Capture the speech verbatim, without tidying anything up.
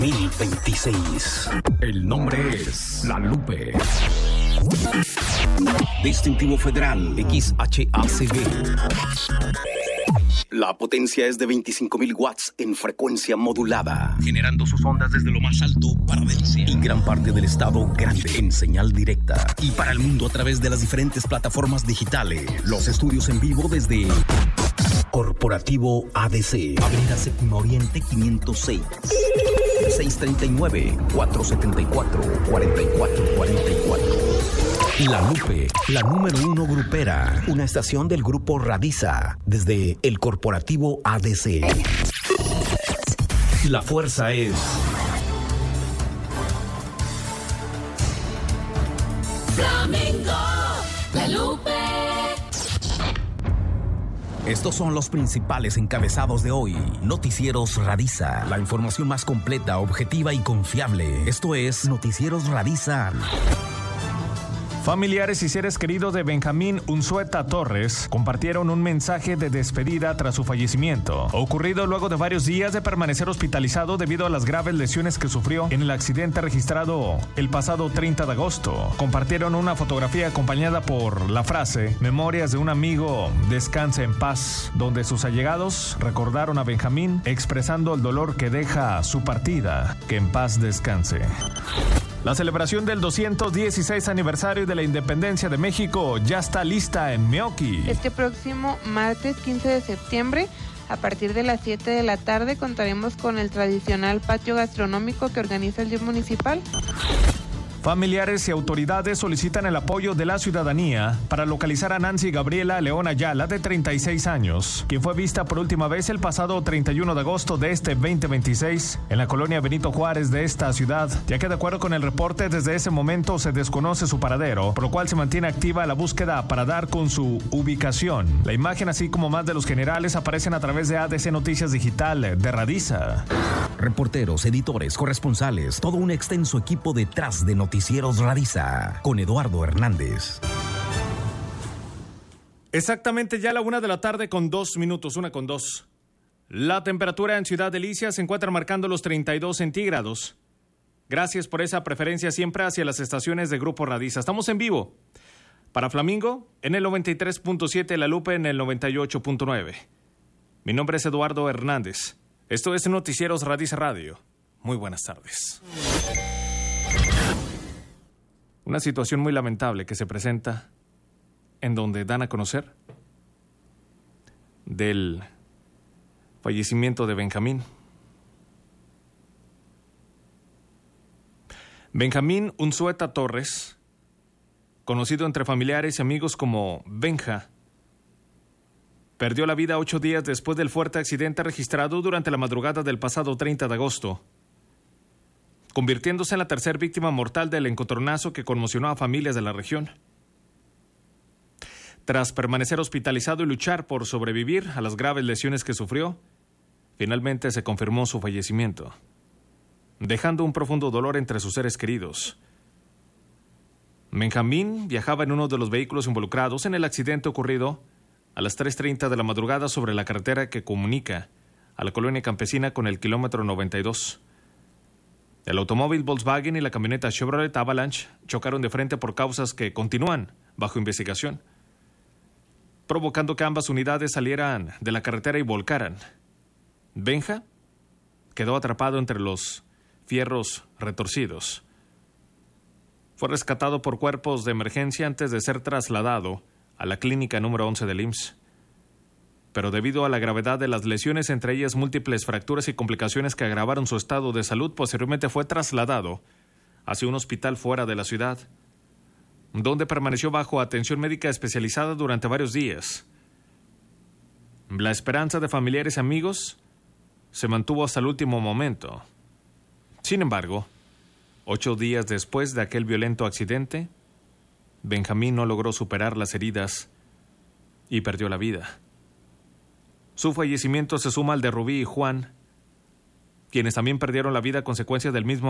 dos mil veintiséis. El nombre es La Lupe. Distintivo Federal X H A C V. La potencia es de veinticinco mil watts en frecuencia modulada, generando sus ondas desde lo más alto para Valencia y gran parte del estado grande en señal directa. Y para el mundo a través de las diferentes plataformas digitales. Los estudios en vivo desde Corporativo A D C, Avenida Séptimo Oriente quinientos seis, seiscientos treinta y nueve, cuatrocientos setenta y cuatro, cuarenta y cuatro cuarenta y cuatro. La Lupe, la número uno grupera, una estación del grupo Radiza, desde el Corporativo A D C. La fuerza es Flamenco, La Lupe. Estos son los principales encabezados de hoy. Noticieros Radiza, la información más completa, objetiva y confiable. Esto es Noticieros Radiza. Familiares y seres queridos de Benjamín Unzueta Torres compartieron un mensaje de despedida tras su fallecimiento, ocurrido luego de varios días de permanecer hospitalizado debido a las graves lesiones que sufrió en el accidente registrado el pasado treinta de agosto. Compartieron una fotografía acompañada por la frase "Memorias de un amigo, descanse en paz", donde sus allegados recordaron a Benjamín expresando el dolor que deja su partida. Que en paz descanse. La celebración del doscientos dieciséis aniversario de la independencia de México ya está lista en Meoqui. Este próximo martes quince de septiembre, a partir de las siete de la tarde, contaremos con el tradicional patio gastronómico que organiza el D I F municipal. Familiares y autoridades solicitan el apoyo de la ciudadanía para localizar a Nancy Gabriela León Ayala, de treinta y seis años, quien fue vista por última vez el pasado treinta y uno de agosto de este veinte veintiséis en la colonia Benito Juárez de esta ciudad, ya que de acuerdo con el reporte desde ese momento se desconoce su paradero, por lo cual se mantiene activa la búsqueda para dar con su ubicación. La imagen, así como más de los generales, aparecen a través de A D C Noticias Digital de Radiza. Reporteros, editores, corresponsales, todo un extenso equipo detrás de Noticieros Radiza, con Eduardo Hernández. Exactamente ya a la una de la tarde con dos minutos, una con dos. La temperatura en Ciudad Delicia se encuentra marcando los treinta y dos centígrados. Gracias por esa preferencia siempre hacia las estaciones de Grupo Radiza. Estamos en vivo para Flamingo en el noventa y tres punto siete, La Lupe en el noventa y ocho punto nueve. Mi nombre es Eduardo Hernández. Esto es Noticieros Radiza Radio. Muy buenas tardes. Una situación muy lamentable que se presenta en donde dan a conocer del fallecimiento de Benjamín. Benjamín Unzueta Torres, conocido entre familiares y amigos como Benja, perdió la vida ocho días después del fuerte accidente registrado durante la madrugada del pasado treinta de agosto, convirtiéndose en la tercera víctima mortal del encontronazo que conmocionó a familias de la región. Tras permanecer hospitalizado y luchar por sobrevivir a las graves lesiones que sufrió, finalmente se confirmó su fallecimiento, dejando un profundo dolor entre sus seres queridos. Benjamín viajaba en uno de los vehículos involucrados en el accidente ocurrido a las tres treinta de la madrugada sobre la carretera que comunica a la colonia campesina con el kilómetro noventa y dos. El automóvil Volkswagen y la camioneta Chevrolet Avalanche chocaron de frente por causas que continúan bajo investigación, provocando que ambas unidades salieran de la carretera y volcaran. Benja quedó atrapado entre los fierros retorcidos. Fue rescatado por cuerpos de emergencia antes de ser trasladado a la clínica número once del I M S S. Pero debido a la gravedad de las lesiones, entre ellas múltiples fracturas y complicaciones que agravaron su estado de salud, posteriormente fue trasladado hacia un hospital fuera de la ciudad, donde permaneció bajo atención médica especializada durante varios días. La esperanza de familiares y amigos se mantuvo hasta el último momento. Sin embargo, ocho días después de aquel violento accidente, Benjamín no logró superar las heridas y perdió la vida. Su fallecimiento se suma al de Rubí y Juan, quienes también perdieron la vida a consecuencia del mismo